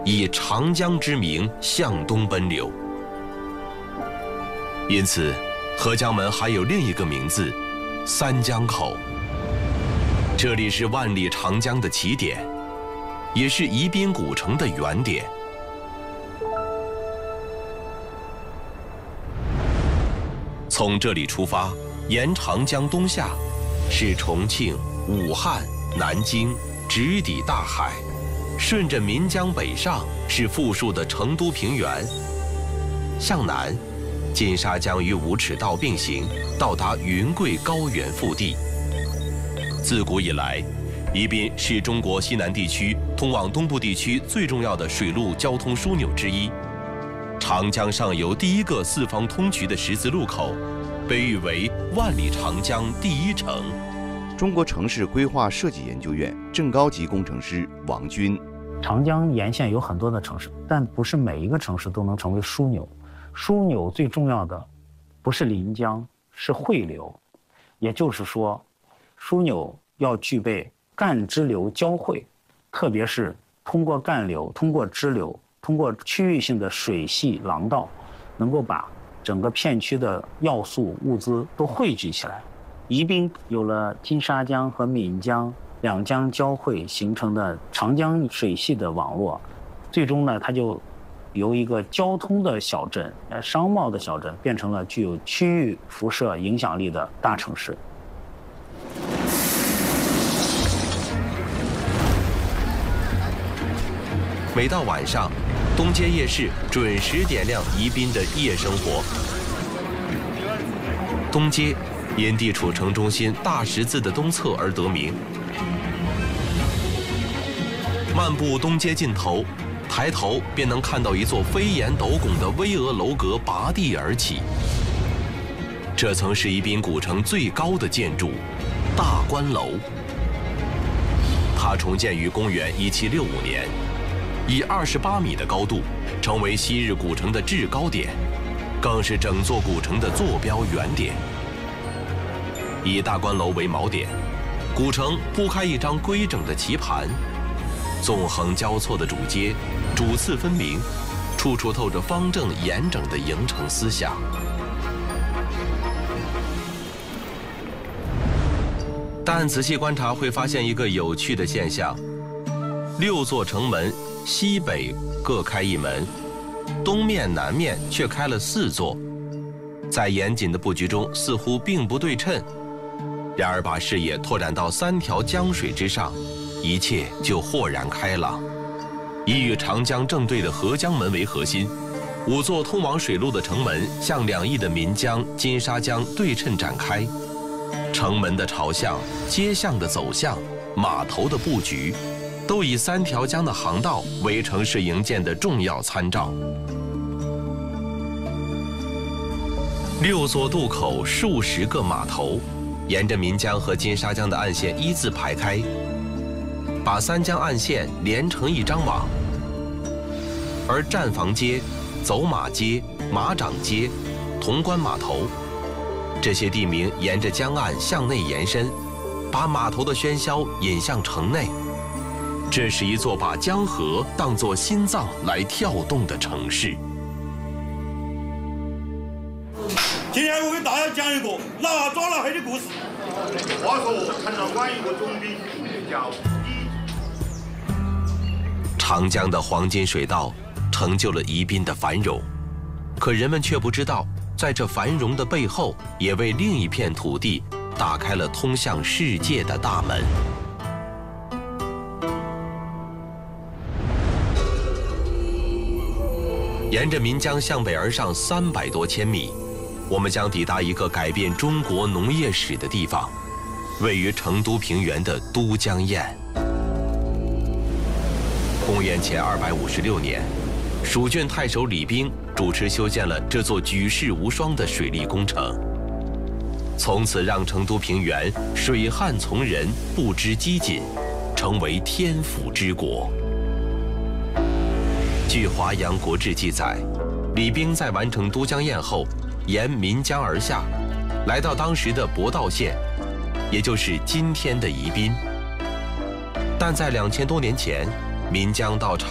以长江之名向东奔流。因此，合江门还有另一个名字——三江口。这里是万里长江的起点，也是宜宾古城的原点。从这里出发，沿长江东下，是重庆、武汉、南京，直抵大海；顺着岷江北上，是富庶的成都平原。向南，金沙江与武齿道并行，到达云贵高原腹地。自古以来，宜宾是中国西南地区通往东部地区最重要的水陆交通枢纽之一。长江上游第一个四方通衢的十字路口，被誉为万里长江第一城。 中国城市规划设计研究院正高级工程师王军。 长江沿线有很多的城市，但不是每一个城市都能成为枢纽。枢纽最重要的不是临江，是汇流。也就是说，枢纽要具备干支流交汇，特别是通过干流、通过支流、通过区域性的水系廊道，能够把整个片区的要素物资都汇聚起来。宜宾有了金沙江和岷江两江交汇形成的长江水系的网络，最终呢，它就由一个交通的小镇、商贸的小镇，变成了具有区域辐射影响力的大城市。 每到晚上，东街夜市准时点亮宜宾的夜生活。东街因地处城中心大十字的东侧而得名。漫步东街尽头，抬头便能看到一座飞檐斗拱的巍峨楼阁拔地而起。这曾是宜宾古城最高的建筑——大观楼。它重建于公元1765年，以28米的高度，成为昔日古城的制高点，更是整座古城的坐标原点。以大观楼为锚点，古城铺开一张规整的棋盘，纵横交错的主街，主次分明，处处透着方正严整的营城思想。但仔细观察会发现一个有趣的现象：6座城门，西北各开一门，东面、南面却开了4座，在严谨的布局中似乎并不对称。然而把视野拓展到3条江水之上，一切就豁然开朗。以与长江正对的合江门为核心，5座通往水路的城门向两翼的岷江、金沙江对称展开。城门的朝向、街巷的走向、码头的布局，都以3条江的航道为城市营建的重要参照。6座渡口，数十个码头，沿着岷江和金沙江的岸线一字排开，把3江岸线连成一张网。而站房街、走马街、马掌街、潼关码头，这些地名沿着江岸向内延伸，把码头的喧嚣引向城内。这是一座把江河当作心脏来跳动的城市。 今天我给大家讲一个拿抓了黑的故事。 话说，陈老官有个总兵叫长江的黄金水道成就了宜宾的繁荣，可人们却不知道，在这繁荣的背后，也为另一片土地打开了通向世界的大门。沿着岷江向北而上300多千米，我们将抵达一个改变中国农业史的地方，位于成都平原的都江堰。公元前256年，蜀郡太守李冰主持修建了这座举世无双的水利工程，从此让成都平原水旱从人，不知饥馑，成为天府之国。据《华阳国志》记载，李冰在完成都江堰后，沿岷江而下，来到当时的博道县，也就是今天的宜宾。但在2000多年前，岷江到长